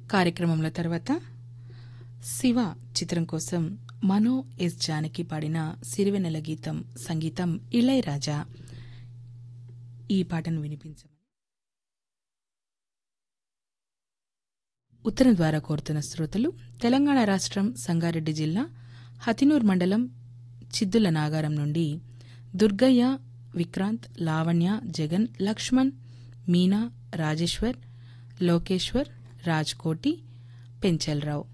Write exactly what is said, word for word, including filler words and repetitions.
కార్యక్రమంలో తర్వాత శివ చిత్రం కోసం మనో ఎస్ జానకి పాడిన సిరివెన్నెల గీతం సంగీతం ఇళయరాజా. ఈ పాటను వినిపించమని ఉత్తరం ద్వారా కోరుతున్న శ్రోతలు తెలంగాణ రాష్ట్రం సంగారెడ్డి జిల్లా హతినూర్ మండలం చిద్దుల నాగారం నుండి దుర్గయ్య, విక్రాంత్, లావణ్య, జగన్, లక్ష్మణ్, మీనా, రాజేశ్వర్, లోకేశ్వర్, రాజ్కోటి, పెంచల్రావు